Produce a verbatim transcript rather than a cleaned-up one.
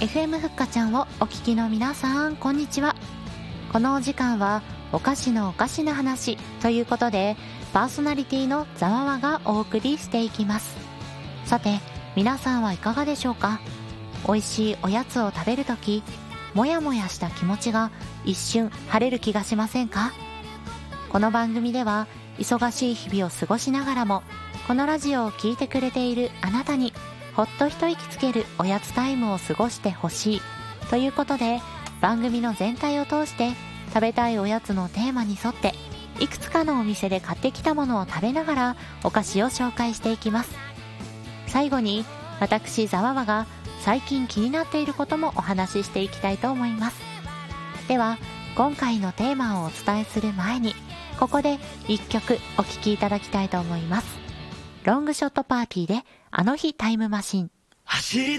エフエム ふっかちゃんをお聞きの皆さん、こんにちは。このお時間はお菓子のおかしな話ということで、パーソナリティのざわわがお送りしていきます。さて皆さんはいかがでしょうか。美味しいおやつを食べるとき、もやもやした気持ちが一瞬晴れる気がしませんか。この番組では忙しい日々を過ごしながらも、このラジオを聴いてくれているあなたにほっと一息つけるおやつタイムを過ごしてほしいということで、番組の全体を通して食べたいおやつのテーマに沿っていくつかのお店で買ってきたものを食べながらお菓子を紹介していきます。最後に私ざわわが最近気になっていることもお話ししていきたいと思います。では今回のテーマをお伝えする前に、ここでいっきょくお聴きいただきたいと思います。ロングショットパーティーであの日タイムマシン。 走り